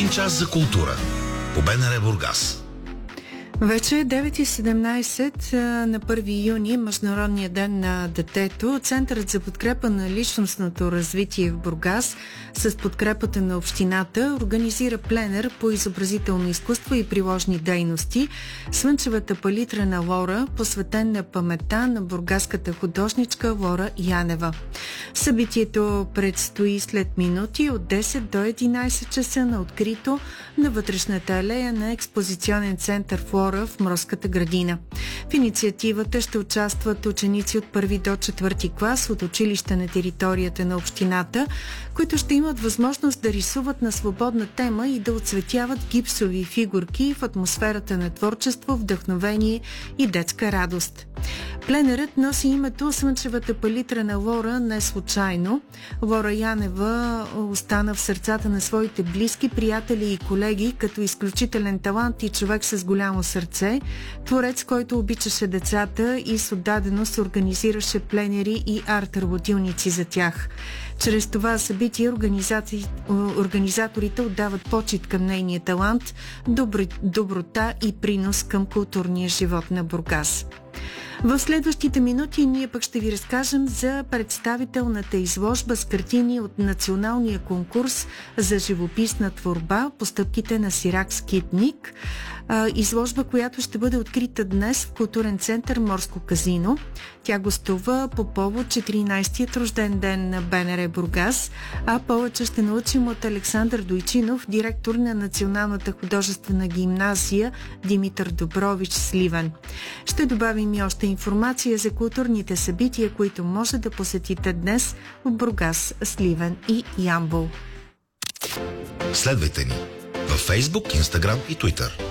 Един час за култура по БНР Бургас. Вече е 9:17 на 1 юни, Международния ден на детето. Центърът за подкрепа на личностното развитие в Бургас с подкрепата на общината организира пленер по изобразително изкуство и приложни дейности. Слънчевата палитра на Лора, посветен на паметта на бургаската художничка Лора Янева. Събитието предстои след минути от 10 до 11 часа на открито на вътрешната алея на експозиционен център Флора в Морската градина. В инициативата ще участват ученици от 1 до 4 клас от училища на територията на общината, които ще имат възможност да рисуват на свободна тема и да оцветяват гипсови фигурки в атмосферата на творчество, вдъхновение и детска радост. Пленерът носи името Слънчевата палитра на Лора не случайно. Лора Янева остана в сърцата на своите близки, приятели и колеги като изключителен талант и човек с голямо сърце, творец, който обичаше децата и с отдаденост организираше пленери и арт-работилници за тях. Чрез това събитие организаторите отдават почит към нейния талант, доброта и принос към културния живот на Бургас. В следващите минути ние пък ще ви разкажем за представителната изложба с картини от националния конкурс за живописна творба "Постъпките на Сирак Скитник". Изложба, която ще бъде открита днес в културен център Морско казино. Тя гостува по повод 14-тият рожден ден на БНР Бургас, а повече ще научим от Александър Дойчинов, директор на Националната художествена гимназия Димитър Добрович, Сливен. Ще добавим и още информация за културните събития, които може да посетите днес в Бургас, Сливен и Ямбол. Следвайте ни във Facebook, Instagram и Twitter.